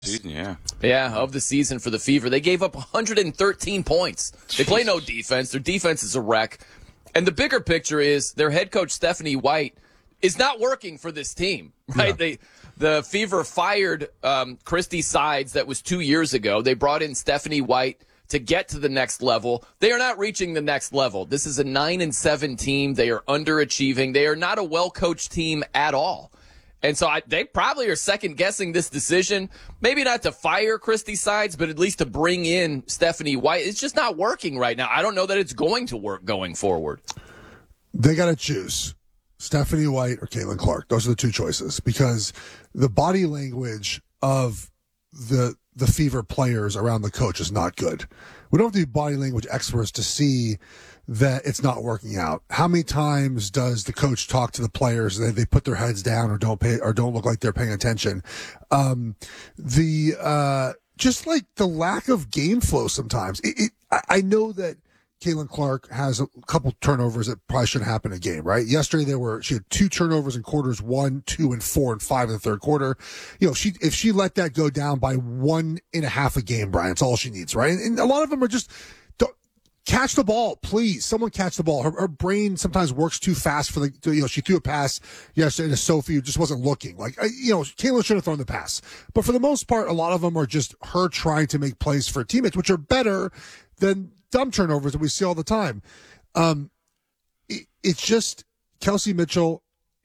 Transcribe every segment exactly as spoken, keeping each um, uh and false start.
Season, yeah. Yeah, of the season for the Fever. They gave up one hundred thirteen points. They play no defense. Their defense is a wreck. And the bigger picture is their head coach, Stephanie White, is not working for this team, right? Yeah. They, the Fever fired um, Christy Sides. That was two years ago. They brought in Stephanie White to get to the next level. They are not reaching the next level. This is a nine and seven team. They are underachieving. They are not a well-coached team at all. And so I, they probably are second-guessing this decision, maybe not to fire Christy Sides, but at least to bring in Stephanie White. It's just not working right now. I don't know that it's going to work going forward. They got to choose Stephanie White or Caitlin Clark. Those are the two choices because the body language of the the Fever players around the coach is not good. We don't have to be body language experts to see that it's not working out. How many times does the coach talk to the players and they put their heads down or don't pay or don't look like they're paying attention? Um, the uh, just like the lack of game flow sometimes. It, it, I know that Caitlin Clark has a couple turnovers that probably shouldn't happen in a game, right? Yesterday there were she had two turnovers in quarters one, two, and four, and five in the third quarter. You know, she if she let that go down by one and a half a game, Brian, it's all she needs, right? And, and a lot of them are just don't, catch the ball, please. Someone catch the ball. Her, her brain sometimes works too fast for the. You know, she threw a pass yesterday to Sophie who just wasn't looking. Like you know, Caitlin should have thrown the pass, but for the most part, a lot of them are just her trying to make plays for teammates, which are better than dumb turnovers that we see all the time. Um, it, it's just Kelsey Mitchell.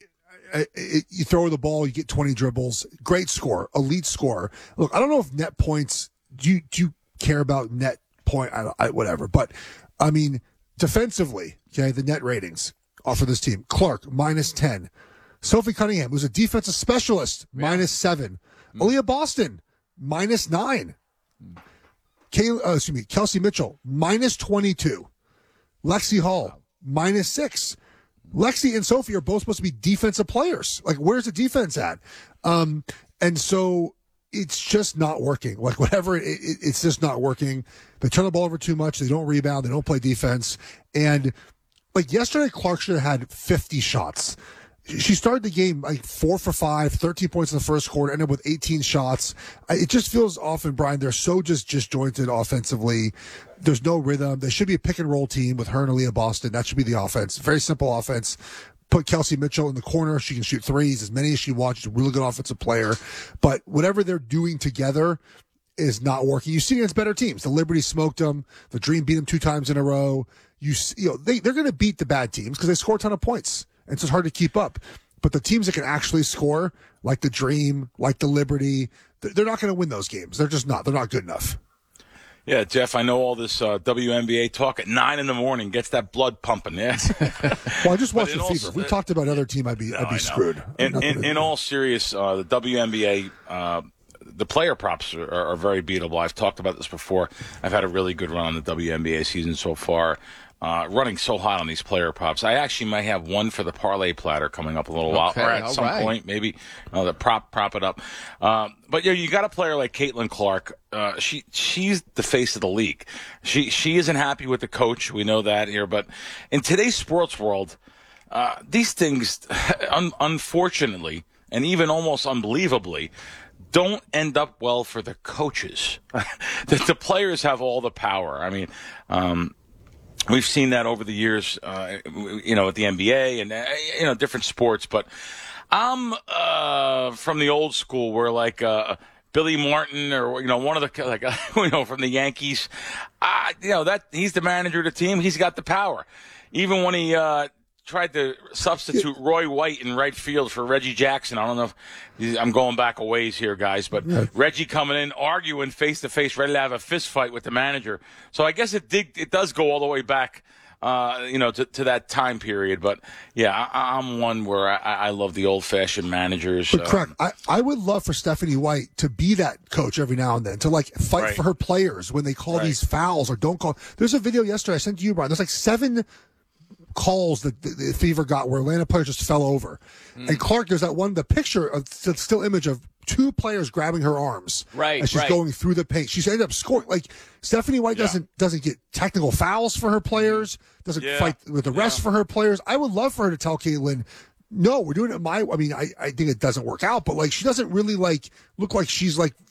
It, it, you throw the ball, you get twenty dribbles. Great score, elite score. Look, I don't know if net points. Do you do you care about net point? I, I, whatever. But I mean, defensively, okay, the net ratings for this team: Clark minus ten, Sophie Cunningham, who's a defensive specialist, yeah. minus seven, mm. Aaliyah Boston minus nine. Mm. Kay, uh, excuse me, Kelsey Mitchell, minus twenty-two. Lexi Hall, wow. minus six. Lexi and Sophie are both supposed to be defensive players. Like, where's the defense at? Um, and so it's just not working. Like, whatever, it, it, it's just not working. They turn the ball over too much. They don't rebound. They don't play defense. And, like, yesterday, Clark should have had fifty shots. She started the game like four for five, thirteen points in the first quarter, ended up with eighteen shots. It just feels often, Brian, they're so just disjointed offensively. There's no rhythm. They should be a pick and roll team with her and Aaliyah Boston. That should be the offense. Very simple offense. Put Kelsey Mitchell in the corner. She can shoot threes as many as she wants. She's a really good offensive player. But whatever they're doing together is not working. You see it against better teams. The Liberty smoked them. The Dream beat them two times in a row. You, you know, they, they're going to beat the bad teams because they score a ton of points. It's just hard to keep up. But the teams that can actually score, like the Dream, like the Liberty, they're not going to win those games. They're just not. They're not good enough. Yeah, Jeff, I know all this uh, W N B A talk at nine in the morning gets that blood pumping. Yeah. Well, I just watched the Fever. If we talked about another team, I'd be, no, I'd be screwed. In, in, in all serious, uh, the W N B A, uh, the player props are, are very beatable. I've talked about this before. I've had a really good run on the W N B A season so far. Uh, running so hot on these player props. I actually might have one for the parlay platter coming up a little okay, while, or at some right. point, maybe uh, the prop prop it up. Uh, but yeah, you got a player like Caitlin Clark. Uh, she she's the face of the league. She she isn't happy with the coach. We know that here. But in today's sports world, uh, these things, un- unfortunately, and even almost unbelievably, don't end up well for the coaches. the, the players have all the power. I mean. Um, We've seen that over the years, uh, you know, at the N B A and, uh, you know, different sports. But I'm uh, from the old school where, like, uh, Billy Martin or, you know, one of the, like, uh, you know, from the Yankees, uh, you know, that he's the manager of the team. He's got the power. Even when he uh, tried to substitute Roy White in right field for Reggie Jackson. I don't know if I'm going back a ways here, guys, but yeah. Reggie coming in, arguing face to face, ready to have a fist fight with the manager. So I guess it did, it does go all the way back, uh, you know, to, to that time period. But yeah, I, I'm one where I, I love the old fashioned managers. But correct. Um, I, I would love for Stephanie White to be that coach every now and then, to like fight right. for her players when they call right. these fouls or don't call. There's a video yesterday I sent to you, Brian. There's like seven calls that the, the Fever got where Atlanta players just fell over. Mm. And Clark, there's that one, the picture of the still image of two players grabbing her arms right, as she's right. going through the paint. She's ended up scoring. Like, Stephanie White yeah. doesn't doesn't get technical fouls for her players, doesn't yeah. fight with the rest yeah. for her players. I would love for her to tell Caitlin, no, we're doing it my I mean, I, I think it doesn't work out, but like she doesn't really like look like she's like